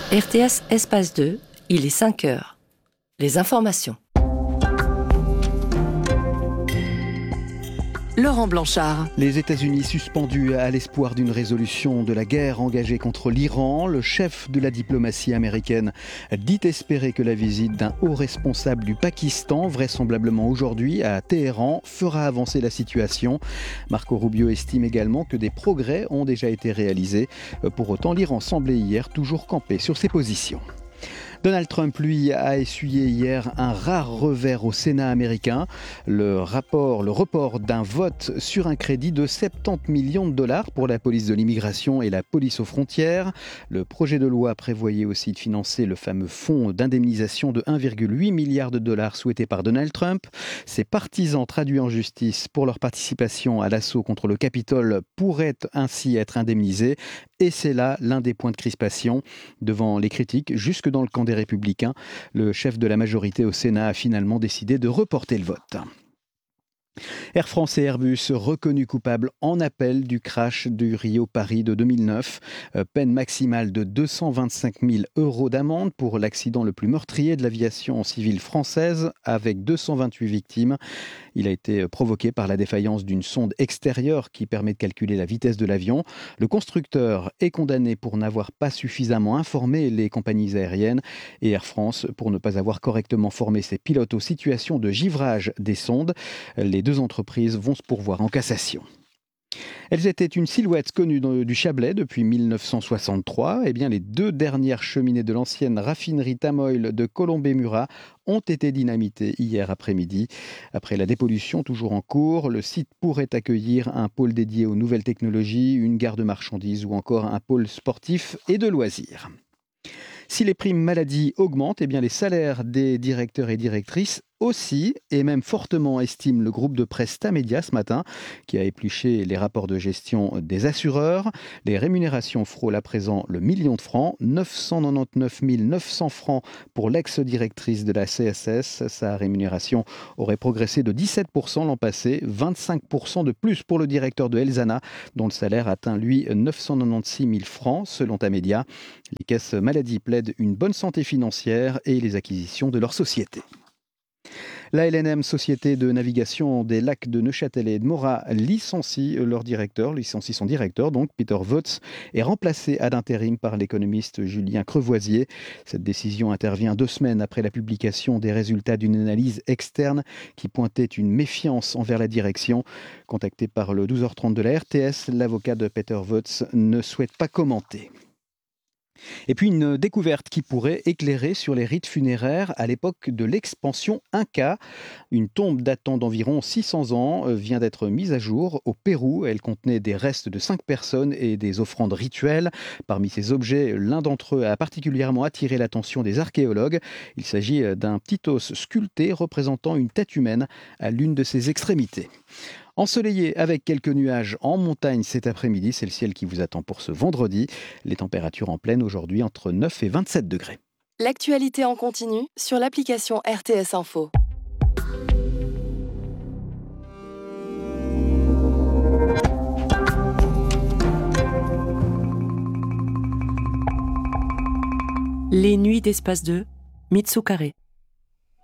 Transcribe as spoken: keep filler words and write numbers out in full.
R T S Espace deux, il est cinq heures. Les informations. Laurent Blanchard. Les États-Unis suspendus à l'espoir d'une résolution de la guerre engagée contre l'Iran. Le chef de la diplomatie américaine dit espérer que la visite d'un haut responsable du Pakistan, vraisemblablement aujourd'hui à Téhéran, fera avancer la situation. Marco Rubio estime également que des progrès ont déjà été réalisés. Pour autant, l'Iran semblait hier toujours camper sur ses positions. Donald Trump, lui, a essuyé hier un rare revers au Sénat américain. Le rapport, le report d'un vote sur un crédit de soixante-dix millions de dollars pour la police de l'immigration et la police aux frontières. Le projet de loi prévoyait aussi de financer le fameux fonds d'indemnisation de un virgule huit milliard de dollars souhaité par Donald Trump. Ses partisans traduits en justice pour leur participation à l'assaut contre le Capitole pourraient ainsi être indemnisés. Et c'est là l'un des points de crispation. Devant les critiques, jusque dans le camp des Républicains, le chef de la majorité au Sénat a finalement décidé de reporter le vote. Air France et Airbus reconnus coupables en appel du crash du Rio-Paris de deux mille neuf. Peine maximale de deux cent vingt-cinq mille euros d'amende pour l'accident le plus meurtrier de l'aviation civile française, avec deux cent vingt-huit victimes. Il a été provoqué par la défaillance d'une sonde extérieure qui permet de calculer la vitesse de l'avion. Le constructeur est condamné pour n'avoir pas suffisamment informé les compagnies aériennes et Air France pour ne pas avoir correctement formé ses pilotes aux situations de givrage des sondes. Les deux entreprises vont se pourvoir en cassation. Elles étaient une silhouette connue du Chablais depuis mille neuf cent soixante-trois. Eh bien, les deux dernières cheminées de l'ancienne raffinerie Tamoil de Colombey-Murat ont été dynamitées hier après-midi. Après la dépollution toujours en cours, le site pourrait accueillir un pôle dédié aux nouvelles technologies, une gare de marchandises ou encore un pôle sportif et de loisirs. Si les primes maladie augmentent, eh bien les salaires des directeurs et directrices aussi, et même fortement, estime le groupe de presse Tamedia ce matin, qui a épluché les rapports de gestion des assureurs. Les rémunérations frôlent à présent le million de francs, neuf cent quatre-vingt-dix-neuf mille neuf cents francs pour l'ex-directrice de la C S S. Sa rémunération aurait progressé de dix-sept pour cent l'an passé, vingt-cinq pour cent de plus pour le directeur de Elzana, dont le salaire atteint lui neuf cent quatre-vingt-seize mille francs, selon Tamedia. Les caisses maladie plaident une bonne santé financière et les acquisitions de leur société. La L N M, société de navigation des lacs de Neuchâtel et de Morat, licencie leur directeur, licencie son directeur, donc Peter Votz, est remplacé ad intérim par l'économiste Julien Crevoisier. Cette décision intervient deux semaines après la publication des résultats d'une analyse externe qui pointait une méfiance envers la direction. Contacté par le douze heures trente de la R T S, l'avocat de Peter Votz ne souhaite pas commenter. Et puis une découverte qui pourrait éclairer sur les rites funéraires à l'époque de l'expansion Inca. Une tombe datant d'environ six cents ans vient d'être mise à jour au Pérou. Elle contenait des restes de cinq personnes et des offrandes rituelles. Parmi ces objets, l'un d'entre eux a particulièrement attiré l'attention des archéologues. Il s'agit d'un petit os sculpté représentant une tête humaine à l'une de ses extrémités. Ensoleillé avec quelques nuages en montagne cet après-midi, c'est le ciel qui vous attend pour ce vendredi. Les températures en pleine aujourd'hui entre neuf et vingt-sept degrés. L'actualité en continu sur l'application R T S Info. Les nuits d'Espace deux, Mitsu Carré.